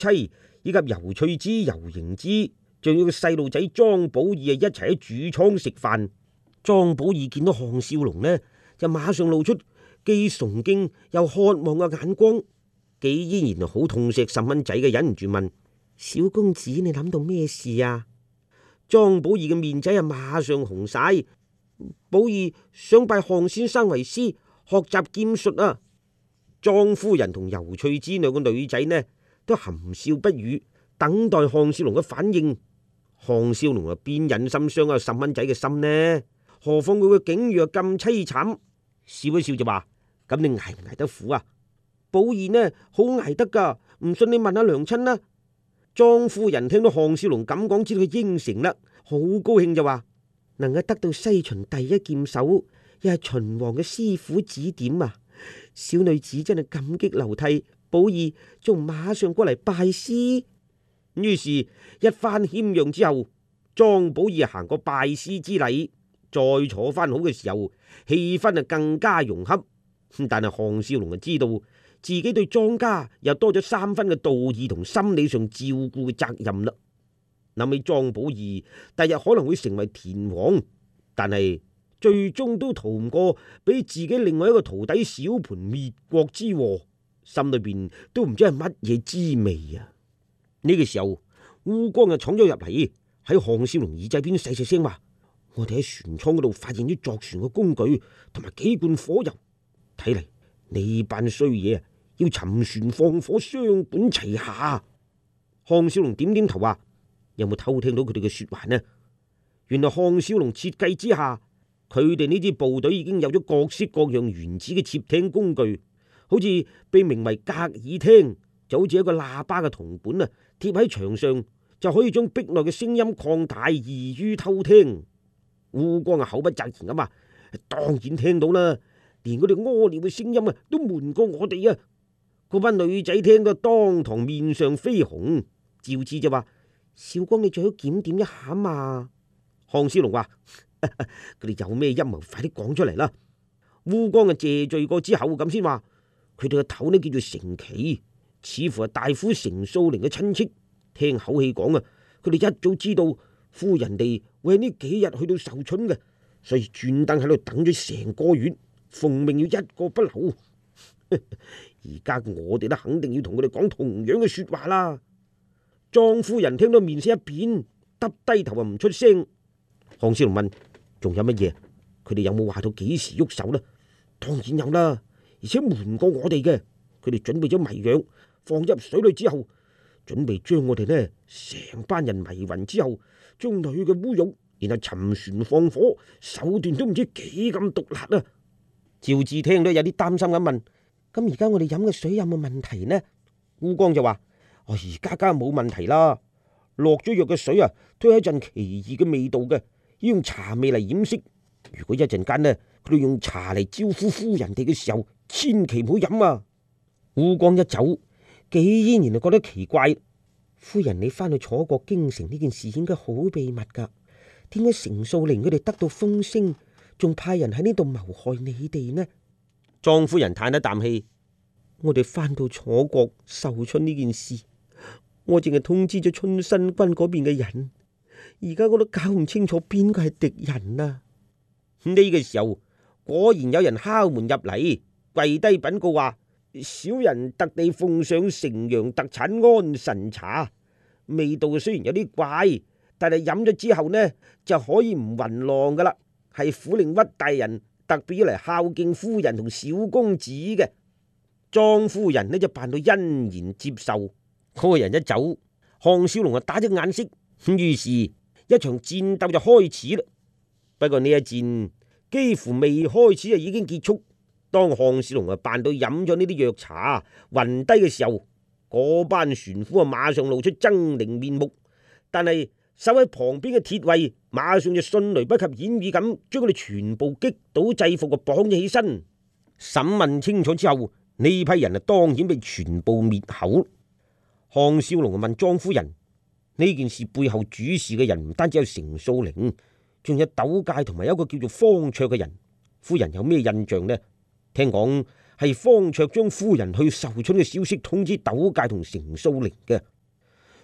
妻以及尤翠芝、尤盈之，仲有個細路仔莊寶義一齊喺主倉食飯。莊寶義見到項少龍呢，就馬上露出既崇敬又渴望嘅眼光。既依然好痛錫細蚊仔嘅，忍唔住問：小公子，你諗到咩事啊？莊寶義嘅面仔馬上紅晒。寶義想拜項先生為師，學習劍術啊！莊夫人同尤翠芝兩個女仔呢，都含笑不語，等待項少龍嘅反應。項少龍啊，邊忍心傷啊細蚊仔嘅心呢？何況佢嘅境遇又咁淒慘，笑一笑就話：咁你挨唔挨得苦啊？寶義呢，好挨得噶，唔信你問下娘親啦。莊夫人聽到項少龍咁講，知道佢應承啦，好高興就話：能夠得到西秦第一劍手，又係秦王嘅師傅指點啊！小女子真係感激流涕。寶義仲馬上過嚟拜師。於是，一番謙讓之後，莊寶義行過拜師之禮，再坐翻好嘅時候，氣氛啊更加融洽。但係項少龍就知道自己對莊家又多咗3分嘅道義同心理上照顧嘅責任啦。諗起莊寶義第日可能會成為田王，但係最終都逃唔過俾自己另外一個徒弟小盤滅國之禍，心裏邊都唔知係乜嘢滋味啊！呢個時候，烏光就闖咗入嚟，喺項少龍耳仔邊細細聲話：我哋喺船艙嗰度發現咗鑿船嘅工具同埋幾罐火油，睇嚟呢班衰嘢啊，要沉船放火，雙管齊下。項少龍點點頭話：有冇偷聽到佢哋嘅說話呢？原來項少龍設計之下，佢哋呢支部隊已經有咗各式各樣原始嘅竊聽工具，好似被名為格爾聽，就好似一個喇叭嘅銅管啊，貼喺牆上就可以將壁內嘅聲音擴大，易於偷聽。烏光啊，口不擇言咁話：當然聽到啦，連佢哋屙尿嘅聲音啊都瞞過我哋啊！嗰班女仔聽到當堂面上緋紅，趙志就話：少光，你最好檢點一下嘛。項少龍話：佢哋有咩陰謀，快啲講出嚟啦！烏光啊謝罪過之後咁先話：佢哋個頭呢叫做成奇，似乎係大夫成素齡嘅親戚。聽口氣講啊，佢哋一早知道夫人哋會喺呢幾日去到壽春嘅，所以專登喺度等咗成個月，奉命要一個不留。而家我哋都肯定要同佢哋講同樣嘅說話啦。莊夫人聽到面色一變，耷低頭啊唔出聲。項少龍問：仲有乜嘢？佢哋有冇話到幾時喐手呢？當然有啦，而且瞞過我哋嘅。佢哋準備咗迷藥，放入水裏之後，準備將我哋呢成班人迷暈之後，將女嘅污辱，然後沉船放火，手段都唔知幾咁毒辣啊！趙志聽到有啲擔心咁問：咁而家我哋飲嘅水有冇問題呢？烏光就話：而家梗係冇問題啦，落咗藥嘅水啊，都有一陣奇異嘅味道嘅，要用茶味嚟掩飾。如果一陣間呢，佢哋用茶嚟招呼夫人哋嘅時候，千祈唔好飲啊！烏光一走，紀嫣然就覺得奇怪。夫人，你翻去楚國京城呢件事應該好秘密噶，點解成素齡佢哋得到風聲，仲派人喺呢度謀害你哋呢？莊夫人嘆一啖氣：我哋翻到楚國壽春呢件事，我淨係通知咗春申君嗰邊嘅人，而家我都搞唔清楚邊個係敵人啊！呢個時候果然有人敲門入嚟，跪低稟告話：小人特地奉上城陽特產安神茶，味道雖然有啲怪，但係飲咗之後呢就可以唔暈浪噶啦，係府令屈大人特別要嚟孝敬夫人同小公子嘅。莊夫人呢就扮到欣然接受。嗰個人一走，項少龍就打咗眼色，於是一場戰鬥就開始啦。不過呢一戰幾乎未開始就已經結束。當項少龍啊扮到飲咗呢啲藥茶暈低嘅時候，嗰班船夫啊馬上露出猙獰面目，但係守喺旁邊嘅鐵衛馬上就迅雷不及掩耳咁將佢哋全部擊倒制服，綁咗起身。審問清楚之後，呢批人啊當然被全部滅口。項少龍問莊夫人：呢件事背後主事嘅人唔單止有成素齡，仲有斗介同埋一個叫做方卓嘅人，夫人有咩印象呢？聽講係方卓將夫人去壽春嘅消息通知斗介同成素齡嘅。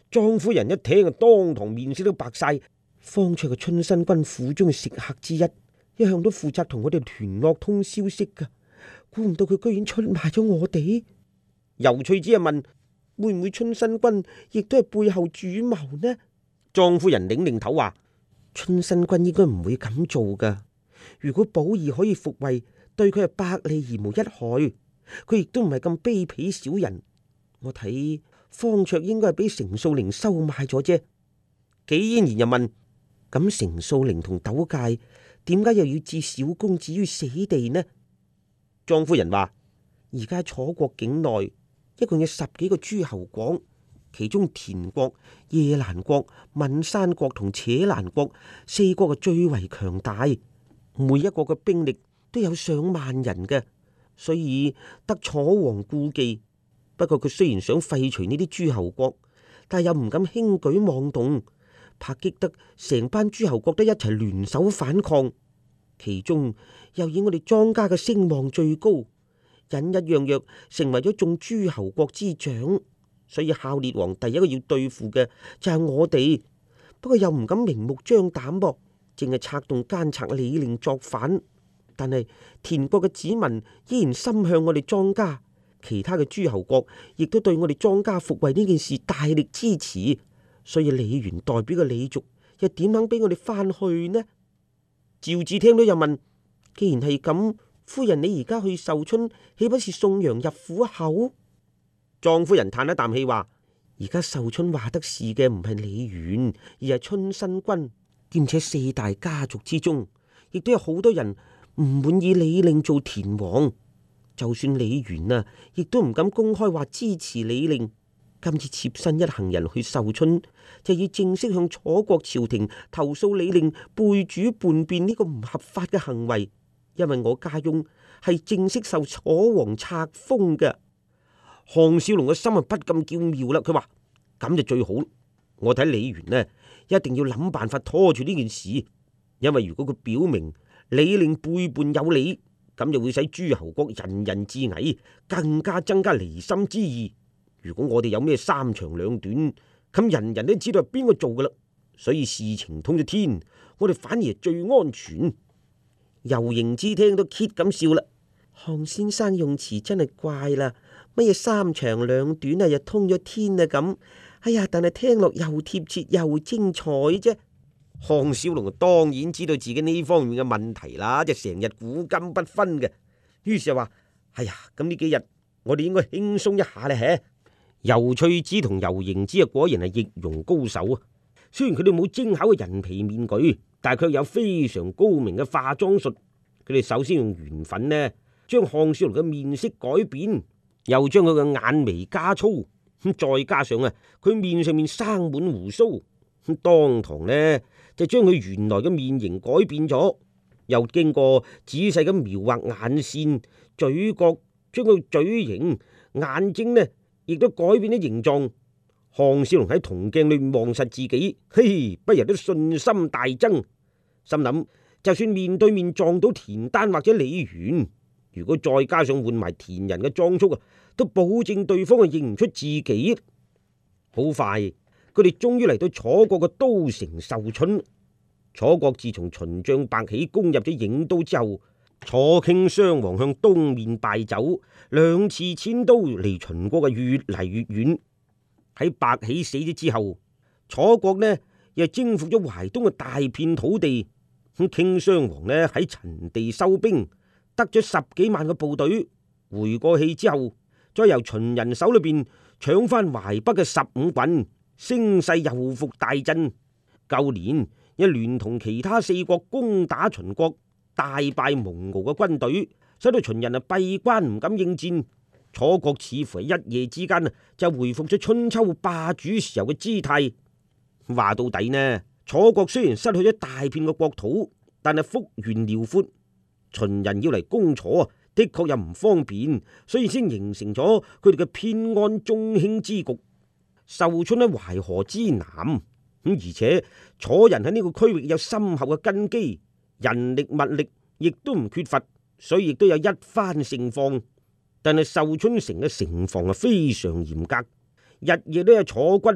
莊夫人一聽啊，當堂面色都白晒。方卓係春申君府中嘅食客之一，一向都負責同我哋聯絡通消息噶，估唔到佢居然出賣咗我哋。尤翠子啊問：會唔會春申君亦都係背後主謀呢？莊夫人擰擰頭話：春申君應該唔會咁做噶。如果寶儀可以復位，對佢係百利而無一害。佢亦都唔係咁卑鄙小人。我睇方卓應該係俾成素玲收買咗啫。紀嫣然又問：咁成素玲同斗介點解又要置小公子於死地呢？莊夫人話：而家楚國境內一共有10幾個諸侯國，其中田國、夜蘭國、岷山國同且蘭國4國係最為強大，每一個嘅兵力都有上萬人嘅，所以得楚王顧忌。不過佢雖然想廢除呢啲諸侯國，但又唔敢輕舉妄動，怕激得成班諸侯國都一齊聯手反抗。其中又以我哋莊家嘅聲望最高，隱隱約約成為咗眾諸侯國之長，所以孝烈王第一個要對付嘅就係我哋。不過又唔敢明目張膽噃，淨係策動奸賊李令作反。但係田國嘅子民依然心向我哋莊家，其他嘅諸侯國亦都對我哋莊家復位呢件事大力支持，所以李元代表嘅李族又點肯俾我哋翻去呢？趙志聽到又問：既然係咁，夫人你而家去壽春，豈不是送羊入虎口？莊夫人嘆一啖氣話：而家壽春話得事嘅唔係李元，而係春申君，兼且4大家族之中，亦都有好多人唔滿意李令做田王。就算李元啊，亦都唔敢公開話支持李令。今次妾身一行人去壽春，就要正式向楚國朝廷投訴李令背主叛變呢個唔合法嘅行為。因為我家翁係正式受楚王冊封嘅。項少龍嘅心啊不禁叫妙啦，佢話咁就最好。我睇李元呢，一定要諗辦法拖住呢件事，因為如果佢表明李令背叛有理，咁就會使諸侯國人人自危，更加增加離心之意。如果我哋有咩3長2短，咁人人都知道係邊個做噶啦。所以事情通咗天，我哋反而係最安全。尤盈之聽到揭咁笑啦，項先生用詞真係怪啦，乜嘢3長2短啊，又通咗天啊咁。哎呀，但係聽落又貼切又精彩啫。項少龍當然知道自己呢方面嘅問題啦，就成日古今不分嘅。於是就話：哎呀，咁呢幾日我哋應該輕鬆一下咧。尤翠子同尤盈之啊，果然係易容高手啊。雖然佢哋冇精巧嘅人皮面具，但係佢有非常高明嘅化妝術。佢哋首先用圓粉呢，將項少龍嘅面色改變，又將佢嘅眼眉加粗，再加上啊，佢面上面生滿鬍鬚，當堂呢就將佢原來嘅面型改變咗，又經過仔細咁描畫眼線、嘴角，將佢嘴型、眼睛呢亦都改變咗形狀。項少龍喺銅鏡裏面望實自己，嘿，不由得信心大增，心諗就算面對面撞到田丹或者李元，如果再加上換埋田人嘅裝束啊，都保證對方係認唔出自己。好快，佢哋終於嚟到楚國嘅都城壽春。楚國自從秦將白起攻入咗郢都之後，楚傾雙王向東面敗走，2次遷都離秦國嘅越嚟越遠。喺白起死咗之後，楚國呢又征服咗淮東嘅大片土地。咁傾雙王呢喺陳地收兵，得咗10幾萬嘅部隊，回過氣之後，再由秦人手裏邊搶翻淮北嘅15郡，聲勢又復大振。舊年一聯同其他4國攻打秦國，大敗蒙敖嘅軍隊，使到秦人啊閉關唔敢應戰。楚國似乎係一夜之間啊就回復咗春秋霸主時候嘅姿態。話到底呢，楚國雖然失去咗大片嘅國土，但係幅員遼闊，秦人要嚟攻楚啊，的確又唔方便，所以先形成咗佢哋嘅偏安中興之局。壽春喺淮河之南，而且楚人喺呢個區域有深厚嘅根基，人力物力亦都唔缺乏，所以亦都有一番盛況。但係壽春城嘅城防係非常嚴格，日夜都有楚軍